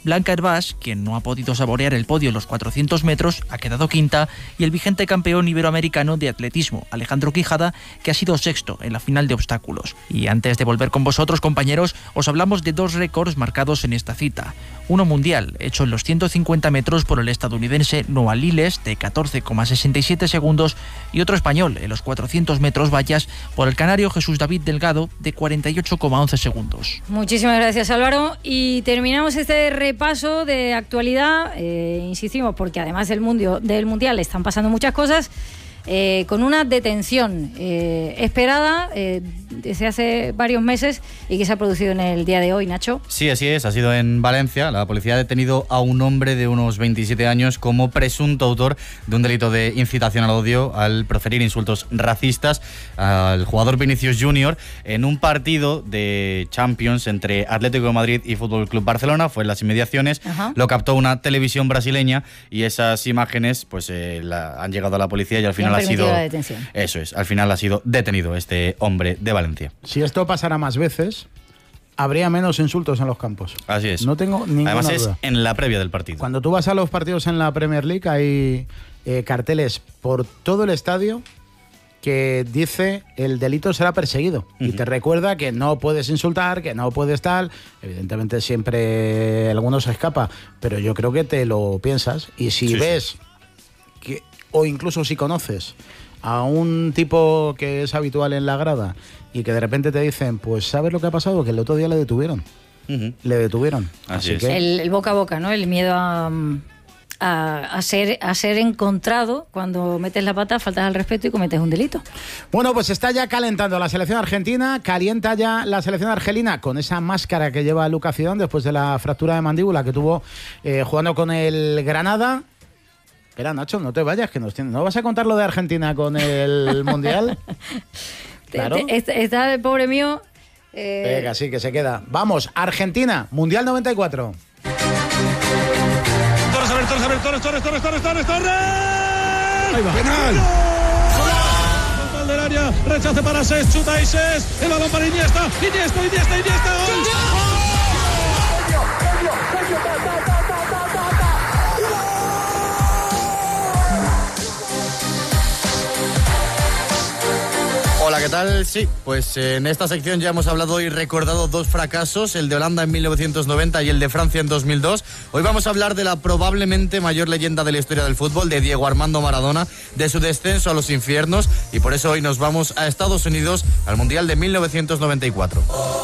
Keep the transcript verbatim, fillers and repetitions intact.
Blanca Hervás, quien no ha podido saborear el podio en los cuatrocientos metros, ha quedado quinta, y el vigente campeón iberoamericano de atletismo, Alejandro Quijada, que ha sido sexto en la final de obstáculos. Y antes de volver con vosotros, compañeros, os hablamos de dos récords marcados en esta cita. Uno mundial, hecho en los ciento cincuenta metros por el estadounidense Noah Lyles, de catorce coma sesenta y siete segundos, y otro español en los cuatrocientos metros vallas por el canario Jesús David Delgado, de cuarenta y ocho coma once segundos. Muchísimas gracias, Álvaro. Y terminamos este repaso de actualidad, eh, insistimos, porque además del, mundio, del Mundial están pasando muchas cosas, Eh, con una detención eh, esperada eh, desde hace varios meses y que se ha producido en el día de hoy, Nacho. Sí, así es, ha sido en Valencia. La policía ha detenido a un hombre de unos veintisiete años como presunto autor de un delito de incitación al odio al proferir insultos racistas al jugador Vinicius Junior en un partido de Champions entre Atlético de Madrid y Fútbol Club Barcelona. Fue en las inmediaciones. Ajá. Lo captó una televisión brasileña y esas imágenes pues eh, la, han llegado a la policía y al final ha sido, la detención. Eso es, al final ha sido detenido este hombre de Valencia. Si esto pasara más veces, habría menos insultos en los campos. Así es. No tengo ninguna Además es duda. en la previa del partido. Cuando tú vas a los partidos en la Premier League hay eh, carteles por todo el estadio que dice el delito será perseguido. Uh-huh. Y te recuerda que no puedes insultar, que no puedes tal. Evidentemente siempre alguno se escapa, pero yo creo que te lo piensas. Y si sí, ves... Sí. que o incluso si conoces a un tipo que es habitual en la grada y que de repente te dicen, pues ¿sabes lo que ha pasado? Que el otro día le detuvieron. Uh-huh. Le detuvieron. Así, Así es. que... El, el boca a boca, ¿no? El miedo a, a, a, ser, a ser encontrado cuando metes la pata, faltas al respeto y cometes un delito. Bueno, pues está ya calentando la selección argentina, calienta ya la selección argelina con esa máscara que lleva Lucas Zidane después de la fractura de mandíbula que tuvo eh, jugando con el Granada. Espera, Nacho, no te vayas, que nos tiene... ¿No vas a contar lo de Argentina con el Mundial? Claro. Está, está el pobre mío... Eh... Venga, sí, que se queda. Vamos, Argentina, Mundial noventa y cuatro. Torres, a ver, Torres, a ver, Torres, Torres, Torres, Torres, Torres, Torres. Ahí va. ¡Penal! ¡Gol del área! Rechace para Ses, chuta y Ses. El balón para Iniesta, Iniesta, Iniesta, Iniesta. ¡Gol! Hola, ¿qué tal? Sí, pues en esta sección ya hemos hablado y recordado dos fracasos, el de Holanda en mil novecientos noventa y el de Francia en dos mil dos. Hoy vamos a hablar de la probablemente mayor leyenda de la historia del fútbol, de Diego Armando Maradona, de su descenso a los infiernos, y por eso hoy nos vamos a Estados Unidos al Mundial de mil novecientos noventa y cuatro.